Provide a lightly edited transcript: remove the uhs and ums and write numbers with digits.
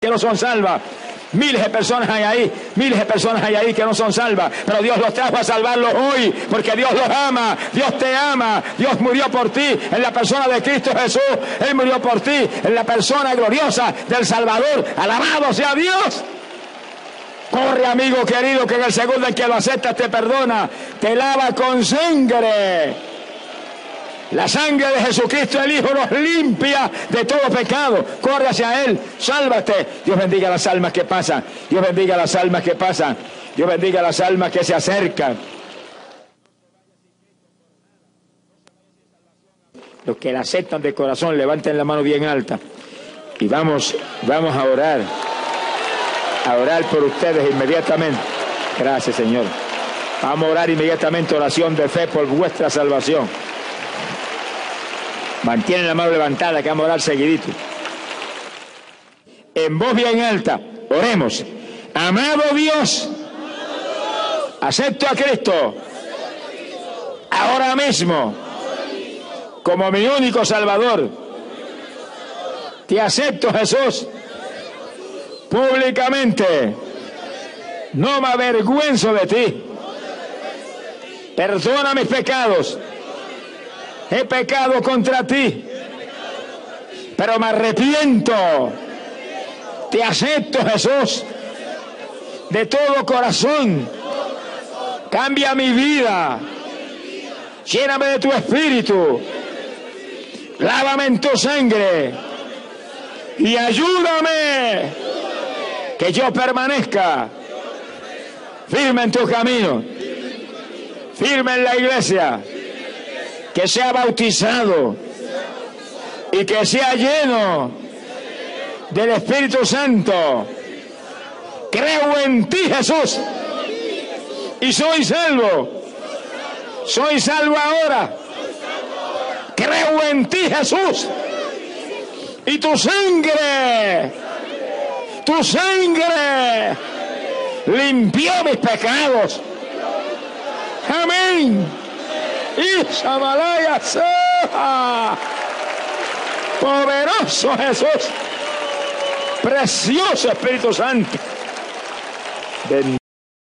que no son salvas. Miles de personas hay ahí que no son salvas, pero Dios los trajo a salvarlos hoy, porque Dios los ama, Dios te ama, Dios murió por ti en la persona de Cristo Jesús, Él murió por ti en la persona gloriosa del Salvador, alabado sea Dios. Corre, amigo querido, que en el segundo en que lo aceptas te perdona, te lava con sangre. La sangre de Jesucristo el Hijo nos limpia de todo pecado. Corre hacia Él, sálvate. Dios bendiga las almas que pasan. Dios bendiga las almas que pasan. Dios bendiga las almas que se acercan. Los que la aceptan de corazón, levanten la mano bien alta. Y vamos a orar. A orar por ustedes inmediatamente. Gracias, Señor. Vamos a orar inmediatamente, oración de fe por vuestra salvación. Mantienen la mano levantada, que vamos a orar seguidito. En voz bien alta, oremos. Amado Dios, acepto a Cristo ahora mismo como mi único Salvador. Te acepto, Jesús, públicamente. No me avergüenzo de ti. Perdona mis pecados. He pecado contra ti, pero me arrepiento. Te acepto, Jesús, de todo corazón. Cambia mi vida. Lléname de tu espíritu. Lávame en tu sangre. Y ayúdame que yo permanezca firme en tu camino, firme en la iglesia. Que sea bautizado y que sea lleno del Espíritu Santo. Creo en ti, Jesús, y soy salvo. Soy salvo ahora. Creo en ti, Jesús, y tu sangre limpió mis pecados. Amén. Ishamalaya Seja. Poderoso Jesús, precioso Espíritu Santo.